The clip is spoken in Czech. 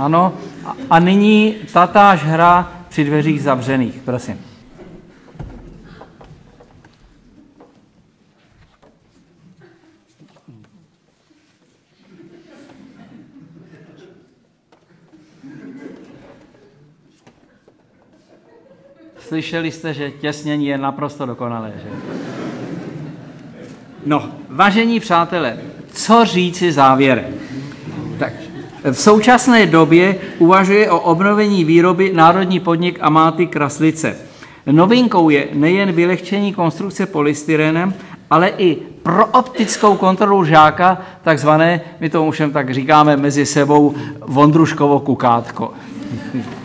Ano, a nyní tatáž hra při dveřích zavřených, prosím. Slyšeli jste, že těsnění je naprosto dokonalé, že? No, vážení přátelé, co říci závěrem? Tak, v současné době uvažuje o obnovení výroby národní podnik Amáty Kraslice. Novinkou je nejen vylehčení konstrukce polystyrenem, ale i prooptickou kontrolu žáka, takzvané, my to už tak říkáme mezi sebou, Vondruškovo kukátko.